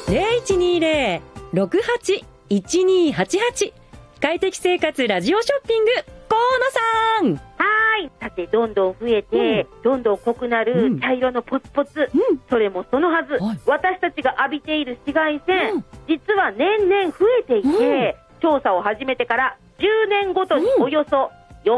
0120-68-1288快適生活ラジオショッピング河野さん。 はい。さて、どんどん増えて、どんどん濃くなる茶色のポツポツ。それもそのはず。私たちが浴びている紫外線、実は年々増えていて、調査を始めてから10年ごとにおよそ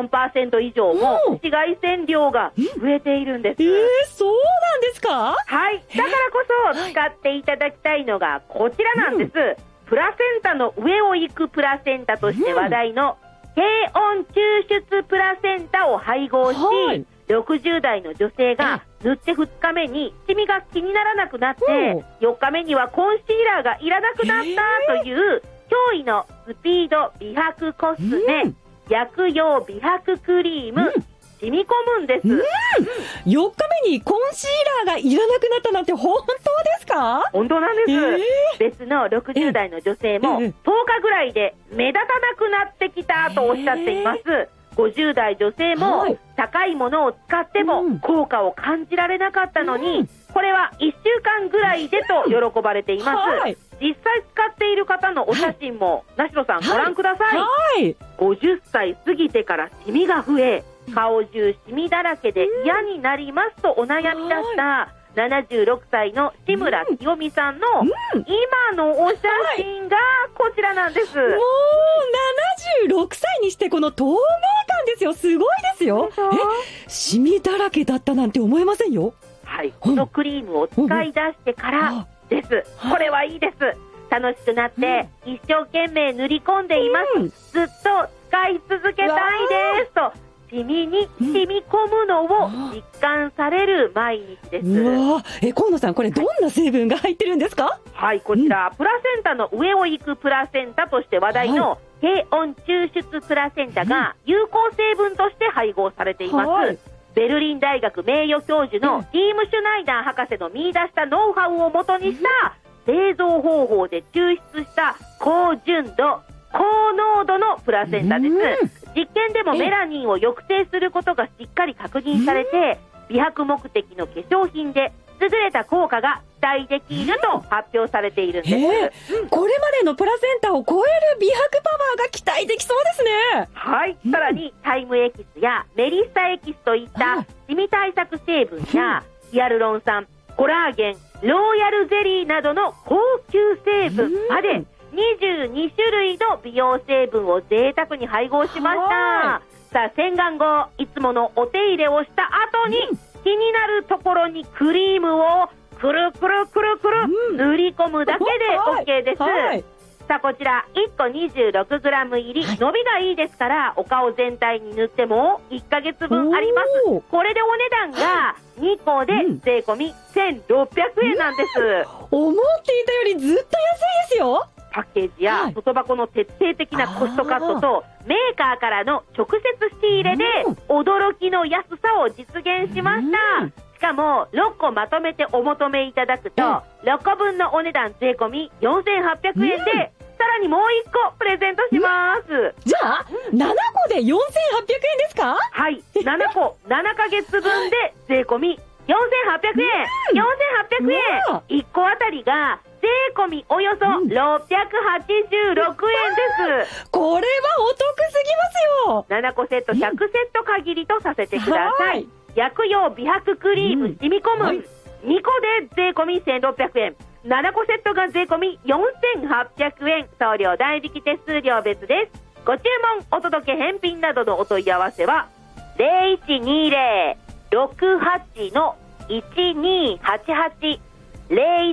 4% 以上も紫外線量が増えているんです。 そうなんですか？ はい。だからこそ使っていただきたいのがこちらなんです。プラセンタの上を行くプラセンタとして話題の低温抽出プラセンタを配合し、60代の女性が塗って2日目にシミが気にならなくなって、4日目にはコンシーラーがいらなくなったという驚異のスピード美白コスメ、薬用美白クリーム、染み込むんです。 4日目にコンシーラーがいらなくなったなんて本当ですか？ 本当なんです。別の60代の女性も10日ぐらいで目立たなくなってきたとおっしゃっています。50代女性も高いものを使っても効果を感じられなかったのに、これは1週間ぐらいでと喜ばれています。実際使っている方のお写真も那代さんご覧ください。50歳過ぎてからシミが増え、顔中シミだらけで嫌になりますとお悩みだした76歳の志村清美さんの今のお写真がこちらなんです。もう76歳にしてこの透明感ですよ。すごいですよ。シミだらけだったなんて思えませんよ。 はい、このクリームを使い出してからです。これはいいです。楽しくなって一生懸命塗り込んでいます。ずっと使い続けたいですとシミに染み込むのを実感される毎日です。 河野さん、これどんな成分が入ってるんですか？ はい、こちら、プラセンタの上を行くプラセンタとして話題の低温抽出プラセンタが有効成分として配合されています。ベルリン大学名誉教授のティーム・シュナイダー博士の見出したノウハウをもとにした製造方法で抽出した高純度高濃度のプラセンタです。実験でもメラニンを抑制することがしっかり確認されて、美白目的の化粧品で優れた効果が期待できると発表されているんです。 これまでのプラセンタを超える美白パワーが期待できそうですね。 はい、さらにタイムエキスやメリッサエキスといったシミ対策成分やヒアルロン酸、コラーゲン、ローヤルゼリーなどの高級成分まで22種類の美容成分を贅沢に配合しました。さあ、洗顔後いつものお手入れをした後に気になるところにクリームをくるくるくるくる塗り込むだけで OK です。さあ、こちら1個 26g 入り、伸びがいいですからお顔全体に塗っても1ヶ月分あります。これでお値段が2個で税込み1600円なんです。 思っていたよりずっと安いですよ。 パッケージや外箱の徹底的なコストカットとメーカーからの直接仕入れで驚きの安さを実現しました。しかも6個まとめてお求めいただくと6個分のお値段税込み4800円でさらにもう1個プレゼントします。 じゃあ7個で4800円ですか？ はい、7個7ヶ月分で税込み4800円。4800円。1個あたりが税込みおよそ686円です。 これはお得すぎますよ。 7個セット100セット限りとさせてください。薬用美白クリーム染み込む、2個で税込み1600円、7個セットが税込み4800円、送料代引き手数料別です。ご注文お届け返品などのお問い合わせは 0120-68-1288